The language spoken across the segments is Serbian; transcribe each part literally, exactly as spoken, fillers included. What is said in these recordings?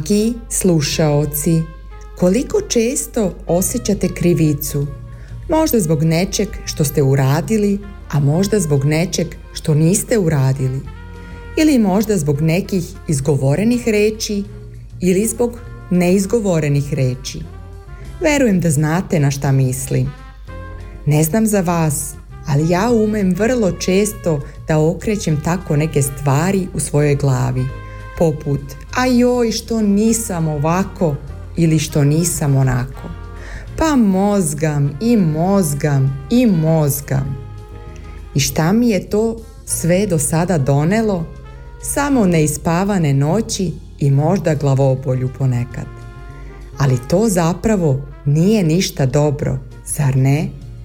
Dragi slušaoci, koliko često osjećate krivicu? Možda zbog nečeg što ste uradili, a možda zbog nečeg što niste uradili. Ili možda zbog nekih izgovorenih reči ili zbog neizgovorenih reči. Verujem da znate na šta mislim. Ne znam za vas, ali ja umem vrlo često da okrećem tako neke stvari u svojoj glavi. Poput, a joj što nisam ovako ili što nisam onako. Pa mozgam i mozgam i mozgam. I šta mi je to sve do sada donelo? Samo neispavane noći i možda glavobolju ponekad. Ali to zapravo nije ništa dobro, zar ne?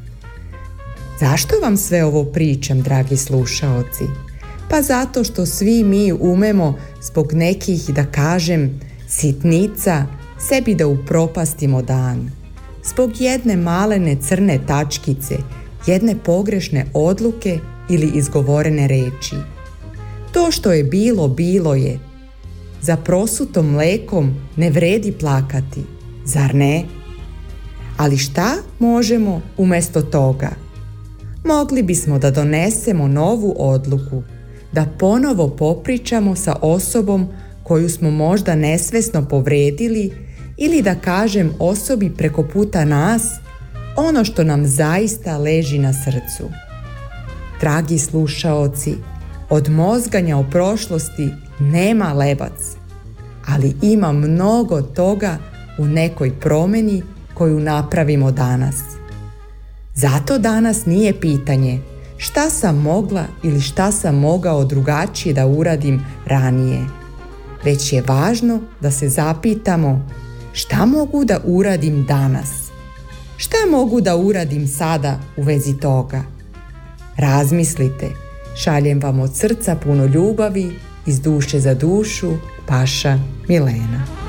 Zašto vam sve ovo pričam, dragi slušaoci? Pa zato što svi mi umemo zbog nekih, da kažem, sitnica sebi da upropastimo dan. Zbog jedne malene crne tačkice, jedne pogrešne odluke ili izgovorene reči. To što je bilo, bilo je. Za prosutom mlekom ne vredi plakati, zar ne? Ali šta možemo umjesto toga? Mogli bismo da donesemo novu odluku, da ponovo popričamo sa osobom koju smo možda nesvesno povredili ili da kažem osobi preko puta nas ono što nam zaista leži na srcu. Dragi slušaoci, od mozganja o prošlosti nema lebac, ali ima mnogo toga u nekoj promjeni koju napravimo danas. Zato danas nije pitanje šta sam mogla ili šta sam mogao drugačije da uradim ranije, već je važno da se zapitamo šta mogu da uradim danas, šta mogu da uradim sada u vezi toga. Razmislite, šaljem vam od srca puno ljubavi, iz duše za dušu, Paša Milena.